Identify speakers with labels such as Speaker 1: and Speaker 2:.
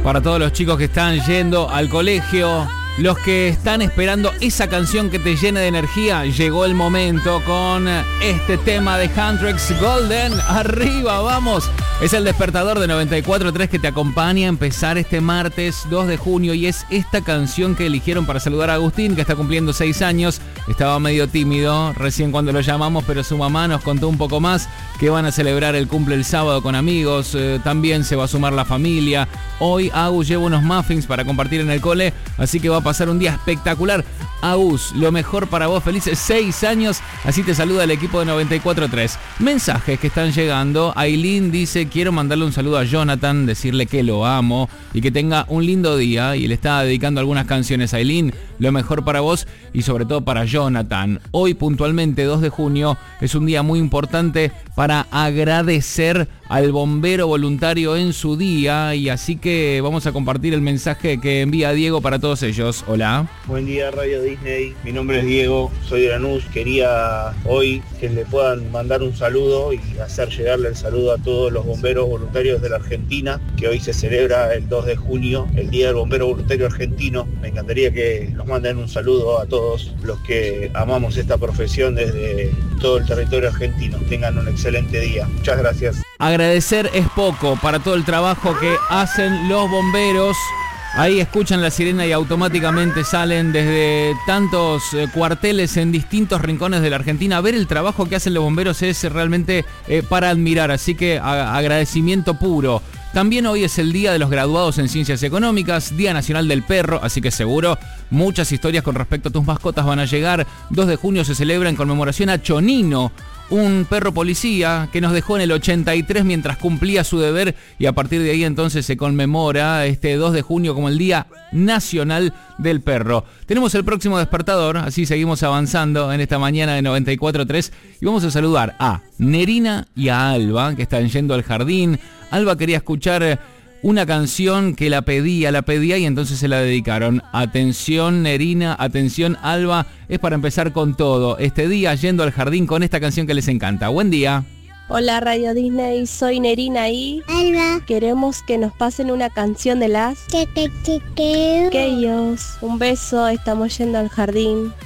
Speaker 1: Para todos los chicos que están yendo al colegio, los que están esperando esa canción que te llene de energía, llegó el momento con este tema de Huntrix Golden. Arriba, vamos. Es el despertador de 94.3 que te acompaña a empezar este martes 2 de junio y es esta canción que eligieron para saludar a Agustín, que está cumpliendo 6 años. Estaba medio tímido recién cuando lo llamamos, pero su mamá nos contó un poco más que van a celebrar el cumple el sábado con amigos. También se va a sumar la familia. Hoy Agus lleva unos muffins para compartir en el cole, así que va a pasar un día espectacular. Agus, lo mejor para vos, felices 6 años, así te saluda el equipo de 94.3. Mensajes que están llegando. Aileen dice, quiero mandarle un saludo a Jonathan, decirle que lo amo y que tenga un lindo día, y le está dedicando algunas canciones a Aileen. Lo mejor para vos y sobre todo para Jonathan. Hoy puntualmente 2 de junio es un día muy importante para agradecer al bombero voluntario en su día, y así que vamos a compartir el mensaje que envía Diego para todos ellos. Hola.
Speaker 2: Buen día, Radio Disney. Mi nombre es Diego, soy de Lanús. Quería hoy que le puedan mandar un saludo y hacer llegarle el saludo a todos los bomberos voluntarios de la Argentina, que hoy se celebra el 2 de junio, el Día del Bombero Voluntario Argentino. Me encantaría que nos manden un saludo a todos los que amamos esta profesión desde todo el territorio argentino. Tengan un excelente día. Muchas gracias.
Speaker 1: Agradecer es poco para todo el trabajo que hacen los bomberos. Ahí escuchan la sirena y automáticamente salen desde tantos cuarteles en distintos rincones de la Argentina. Ver el trabajo que hacen los bomberos es realmente para admirar, así que agradecimiento puro. También hoy es el día de los graduados en Ciencias Económicas, Día Nacional del Perro, así que seguro muchas historias con respecto a tus mascotas van a llegar. 2 de junio se celebra en conmemoración a Chonino, un perro policía que nos dejó en el 83 mientras cumplía su deber, y a partir de ahí entonces se conmemora este 2 de junio como el Día Nacional del Perro. Tenemos el próximo despertador, así seguimos avanzando en esta mañana de 94.3 y vamos a saludar a Nerina y a Alba, que están yendo al jardín. Alba quería escuchar una canción que la pedía y entonces se la dedicaron. Atención Nerina, atención Alba, es para empezar con todo este día yendo al jardín con esta canción que les encanta. Buen día.
Speaker 3: Hola Radio Disney, soy Nerina y
Speaker 4: Alba.
Speaker 3: Queremos que nos pasen una canción de las
Speaker 4: Que
Speaker 3: ellos. Un beso, estamos yendo al jardín.